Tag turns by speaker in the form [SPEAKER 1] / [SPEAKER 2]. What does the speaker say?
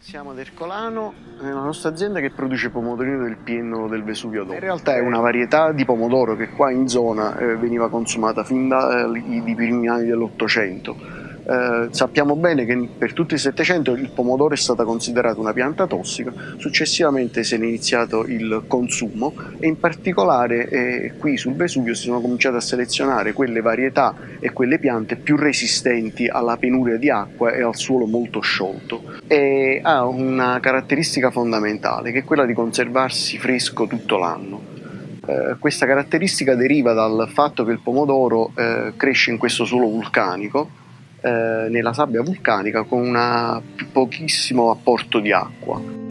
[SPEAKER 1] Siamo ad Ercolano, è una nostra azienda che produce pomodorino del Piennolo del Vesuvio d'Oro. In realtà è una varietà di pomodoro che qua in zona veniva consumata fin dai primi anni dell'Ottocento. Sappiamo bene che per tutto il Settecento il pomodoro è stata considerata una pianta tossica, successivamente se ne è iniziato il consumo e in particolare qui sul Vesuvio si sono cominciate a selezionare quelle varietà e quelle piante più resistenti alla penuria di acqua e al suolo molto sciolto. E ha una caratteristica fondamentale che è quella di conservarsi fresco tutto l'anno. Questa caratteristica deriva dal fatto che il pomodoro cresce in questo suolo vulcanico, nella sabbia vulcanica, con un pochissimo apporto di acqua.